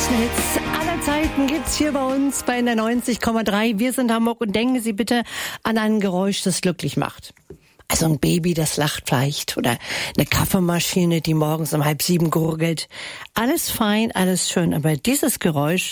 größten Hits aller Zeiten gibt's hier bei uns bei der 90,3. Wir sind Hamburg und denken Sie bitte an ein Geräusch, das glücklich macht. Also ein Baby, das lacht vielleicht oder eine Kaffeemaschine, die morgens um 6:30 gurgelt. Alles fein, alles schön, aber dieses Geräusch,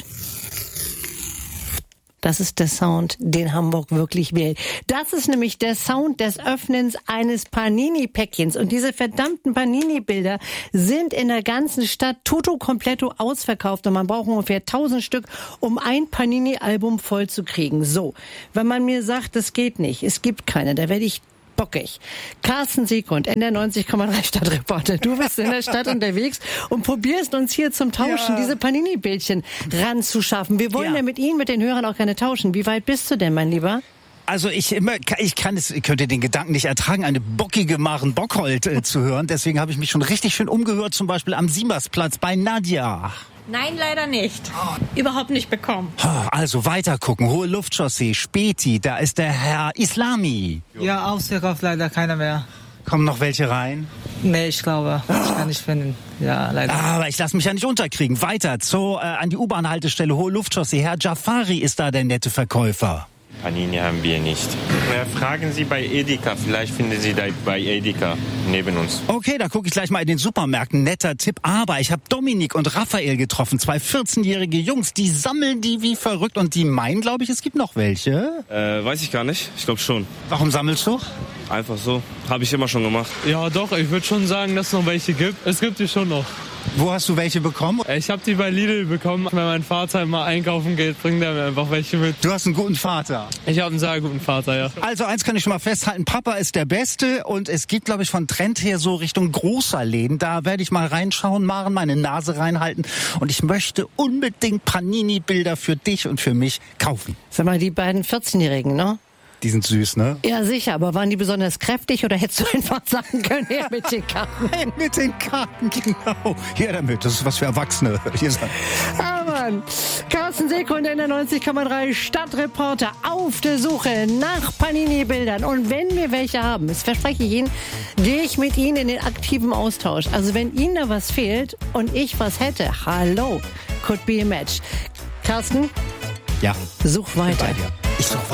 das ist der Sound, den Hamburg wirklich will. Das ist nämlich der Sound des Öffnens eines Panini-Päckchens. Und diese verdammten Panini-Bilder sind in der ganzen Stadt toto completo ausverkauft. Und man braucht ungefähr 1000 Stück, um ein Panini-Album voll zu kriegen. So, wenn man mir sagt, das geht nicht, es gibt keine, da werde ich bockig. Carsten Seekund, NDR 90,3 Stadtreporter. Du bist in der Stadt unterwegs und probierst uns hier zum Tauschen diese Panini-Bildchen ranzuschaffen. Wir wollen ja mit Ihnen, mit den Hörern auch gerne tauschen. Wie weit bist du denn, mein Lieber? Also ich könnte den Gedanken nicht ertragen, eine bockige Maren Bockhold zu hören. Deswegen habe ich mich schon richtig schön umgehört, zum Beispiel am Siemmersplatz bei Nadja. Nein, leider nicht. Überhaupt nicht bekommen. Also weiter gucken. Hohe Luftchaussee, Späti, da ist der Herr Islami. Ja, ausverkauft leider keiner mehr. Kommen noch welche rein? Nee, ich glaube, ich kann nicht finden. Ja, leider. Aber ich lasse mich ja nicht unterkriegen. Weiter an die U-Bahn-Haltestelle Hohe Luftchaussee. Herr Jafari ist da der nette Verkäufer. Panini haben wir nicht. Fragen Sie bei Edeka, vielleicht finden Sie da bei Edeka neben uns. Okay, da gucke ich gleich mal in den Supermärkten. Netter Tipp. Aber ich habe Dominik und Raphael getroffen, 2 14-jährige Jungs. Die sammeln die wie verrückt und die meinen, glaube ich, es gibt noch welche. Weiß ich gar nicht. Ich glaube schon. Warum sammelst du? Einfach so. Habe ich immer schon gemacht. Ja, doch. Ich würde schon sagen, dass es noch welche gibt. Es gibt die schon noch. Wo hast du welche bekommen? Ich habe die bei Lidl bekommen. Wenn mein Vater mal einkaufen geht, bringt er mir einfach welche mit. Du hast einen guten Vater. Ich habe einen sehr guten Vater, ja. Also eins kann ich schon mal festhalten, Papa ist der Beste und es gibt, glaube ich, von Trend her so Richtung großer Läden. Da werde ich mal reinschauen, Maren, meine Nase reinhalten und ich möchte unbedingt Panini-Bilder für dich und für mich kaufen. Sag mal, die beiden 14-Jährigen, ne? Die sind süß, ne? Ja, sicher, aber waren die besonders kräftig oder hättest du einfach sagen können, her mit den Karten? Mit den Karten, genau. Hier damit, das ist was für Erwachsene. Mann. Carsten Seekund in der 90,3 Stadtreporter auf der Suche nach Panini-Bildern. Und wenn wir welche haben, das verspreche ich Ihnen, gehe ich mit Ihnen in den aktiven Austausch. Also wenn Ihnen da was fehlt und ich was hätte, hallo, could be a match. Carsten? Ja. Such weiter. Ich such weiter.